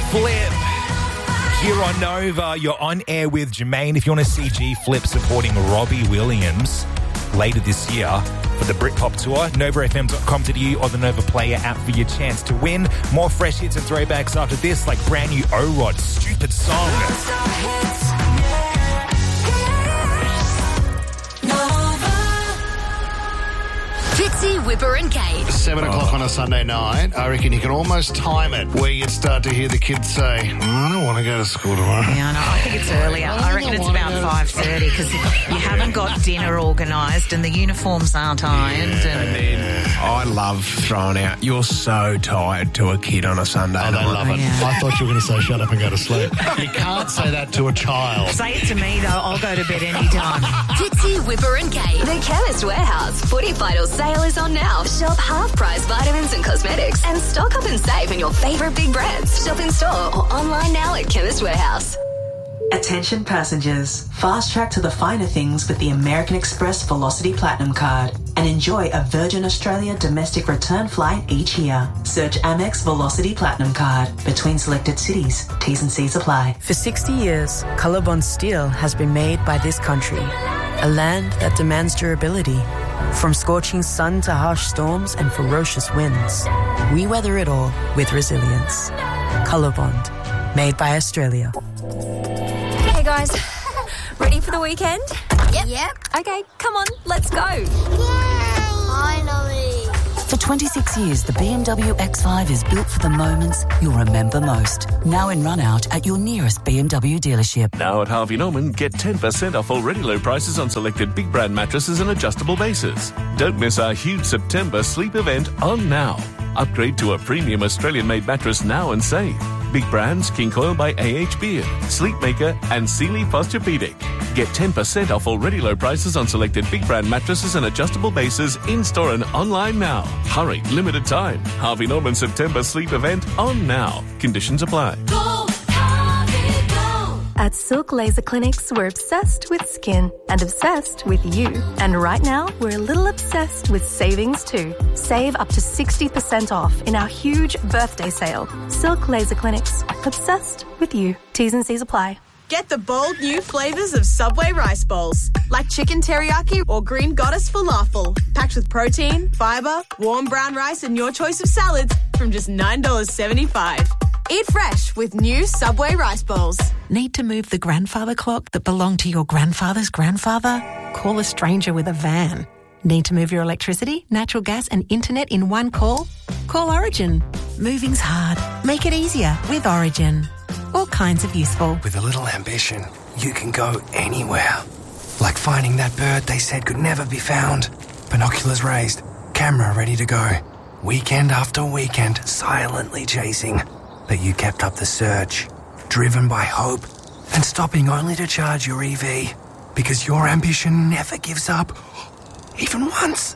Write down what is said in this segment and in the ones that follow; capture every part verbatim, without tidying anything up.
Flip. Here on Nova, you're on air with Jermaine. If you want to see G Flip supporting Robbie Williams later this year for the Britpop Tour, nova f m dot com dot a u or the Nova Player app for your chance to win. More fresh hits and throwbacks after this, like brand new O-Rod, Stupid Song. Fitzy, Whipper and Kate. Seven o'clock on a Sunday night. I reckon you can almost time it where you'd start to hear the kids say, oh, I don't want to go to school tomorrow. Yeah, I know. I think it's earlier. I reckon it's about five thirty because you haven't got dinner organised and the uniforms aren't ironed. Yeah, and, and then I love throwing out, you're so tired to a kid on a Sunday Oh, night. they love it. Yeah. I thought you were going to say shut up and go to sleep. You can't say that to a child. Say it to me, though. I'll go to bed any time. Fitzy, Whipper and Kate. The Chemist Warehouse Footy Vital sale is on now. Shop half-price vitamins and cosmetics and stock up and save on your favourite big brands. Shop in store or online now at Chemist Warehouse. Attention passengers, fast track to the finer things with the American Express Velocity Platinum Card and enjoy a Virgin Australia domestic return flight each year. Search Amex Velocity Platinum Card between selected cities. T's and C's apply. For sixty years, Colorbond steel has been made by this country, a land that demands durability. From scorching sun to harsh storms and ferocious winds, we weather it all with resilience. Colorbond, made by Australia. Hey guys, ready for the weekend? Yep. Yep. Okay, come on, let's go. Yay! Finally. For twenty-six years, the B M W X five is built for the moments you'll remember most. Now in run-out at your nearest B M W dealership. Now at Harvey Norman, get ten percent off already low prices on selected big brand mattresses and adjustable bases. Don't miss our huge September sleep event on now. Upgrade to a premium Australian-made mattress now and save. Big brands, King Coil by A H Beard, Sleepmaker and Sealy Posturepedic. Get ten percent off already low prices on selected big brand mattresses and adjustable bases in-store and online now. Hurry, limited time. Harvey Norman September sleep event on now. Conditions apply. Go, Harvey, go. At Silk Laser Clinics, we're obsessed with skin and obsessed with you. And right now, we're a little obsessed with savings too. Save up to sixty percent off in our huge birthday sale. Silk Laser Clinics, obsessed with you. T's and C's apply. Get the bold new flavours of Subway rice bowls, like chicken teriyaki or green goddess falafel, packed with protein, fibre, warm brown rice and your choice of salads from just nine dollars seventy-five. Eat fresh with new Subway rice bowls. Need to move the grandfather clock that belonged to your grandfather's grandfather? Call a stranger with a van. Need to move your electricity, natural gas and internet in one call? Call Origin. Moving's hard. Make it easier with Origin. All kinds of useful. With a little ambition, you can go anywhere. Like finding that bird they said could never be found. Binoculars raised, camera ready to go. Weekend after weekend, silently chasing. But you kept up the search, driven by hope, and stopping only to charge your E V. Because your ambition never gives up, even once.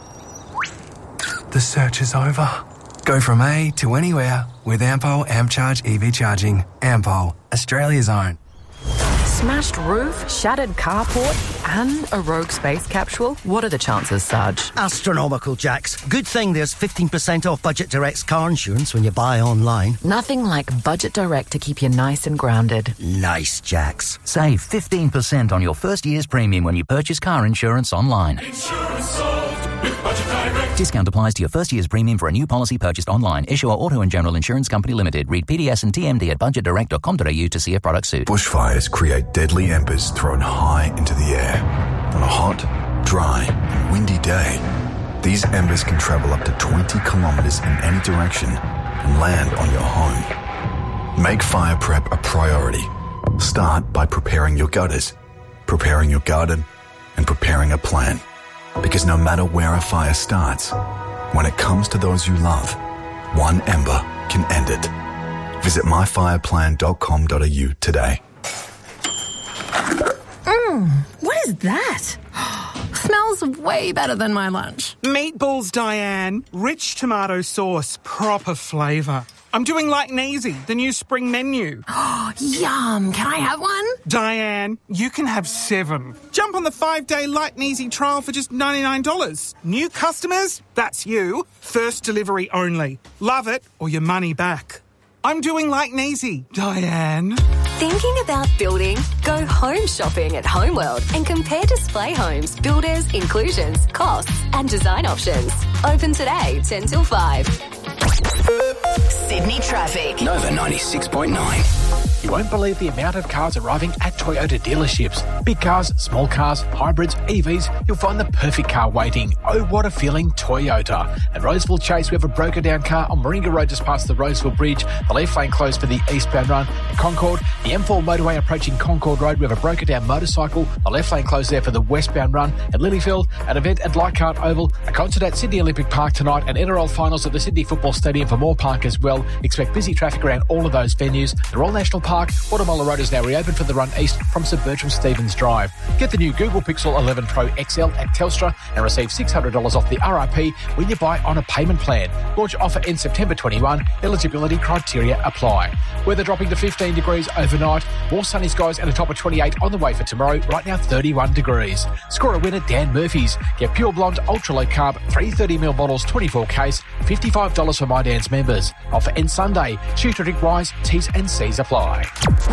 The search is over. Go from A to anywhere with Ampol AmpCharge E V charging. Ampol, Australia's own. Smashed roof, shattered carport, and a rogue space capsule? What are the chances, Sarge? Astronomical, Jax. Good thing there's fifteen percent off Budget Direct's car insurance when you buy online. Nothing like Budget Direct to keep you nice and grounded. Nice, Jax. Save fifteen percent on your first year's premium when you purchase car insurance online. Insurance solved with Budget Direct. Discount applies to your first year's premium for a new policy purchased online. Issuer Auto and General Insurance Company Limited. Read P D S and T M D at budget direct dot com dot a u to see if product suit. Bushfires create deadly embers thrown high into the air. On a hot, dry, and windy day, these embers can travel up to twenty kilometres in any direction and land on your home. Make fire prep a priority. Start by preparing your gutters, preparing your garden, and preparing a plan. Because no matter where a fire starts, when it comes to those you love, one ember can end it. Visit my fire plan dot com dot a u today. Mmm, what is that? Smells way better than my lunch. Meatballs, Diane. Rich tomato sauce, proper flavour. I'm doing Light and Easy, the new spring menu. Yum, can I have one? Diane, you can have seven. Jump on the five-day Light and Easy trial for just ninety-nine dollars. New customers? That's you. First delivery only. Love it or your money back. I'm doing like Nazy, Diane. Thinking about building? Go home shopping at Homeworld and compare display homes, builders, inclusions, costs, and design options. Open today, ten till five. Sydney traffic. Nova ninety-six point nine. You won't believe the amount of cars arriving at Toyota dealerships. Big cars, small cars, hybrids, E Vs, you'll find the perfect car waiting. Oh, what a feeling, Toyota. At Roseville Chase, we have a broken down car on Moringa Road just past the Roseville Bridge. The left lane closed for the eastbound run. At Concord, the M four motorway approaching Concord Road, we have a broken down motorcycle. The left lane closed there for the westbound run. At Lilyfield, an event at Leichhardt Oval, a concert at Sydney Olympic Park tonight, and N R L finals at the Sydney Football Stadium for Moore Park as well. Expect busy traffic around all of those venues. The Royal National Park, Watermolla Road is now reopened for the run east from Sir Bertram Stevens Drive. Get the new Google Pixel eleven Pro X L at Telstra and receive six hundred dollars off the R R P when you buy on a payment plan. Launch offer in September twenty-one. Eligibility criteria apply. Weather dropping to fifteen degrees overnight. More sunny skies and a top of twenty-eight on the way for tomorrow. Right now, thirty-one degrees. Score a win at Dan Murphy's. Get Pure Blonde Ultra Low Carb three thirty milliliter bottles, twenty-four case, fifty-five dollars for My Dan's members. Offer ends Sunday. Choose to drink wise. T's and C's apply.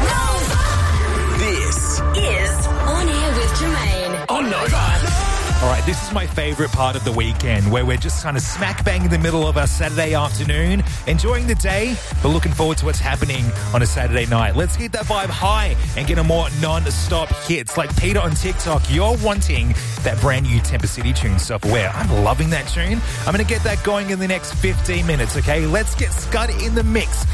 This is On Air with Jermaine on Nova. All right, this is my favourite part of the weekend where we're just kind of smack bang in the middle of our Saturday afternoon, enjoying the day, but looking forward to what's happening on a Saturday night. Let's keep that vibe high and get a more non-stop hits. Like Peter on TikTok, you're wanting that brand new Temper City tune, Self-Aware. I'm loving that tune. I'm going to get that going in the next fifteen minutes, okay? Let's get Scud in the mix.